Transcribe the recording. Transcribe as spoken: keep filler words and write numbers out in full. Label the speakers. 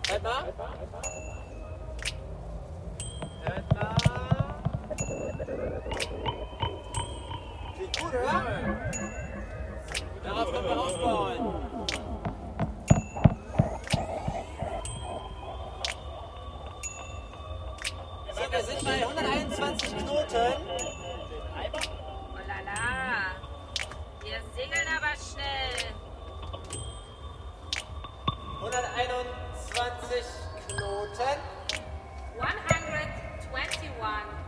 Speaker 1: Hört mal. Hört mal. Klingt gut, oder? Darauf können wir aufbauen. So, wir sind bei hunderteinundzwanzig Knoten.
Speaker 2: Oh la la. Wir segeln aber schnell.
Speaker 1: hunderteinundzwanzig Knoten.
Speaker 2: one hundred twenty-one.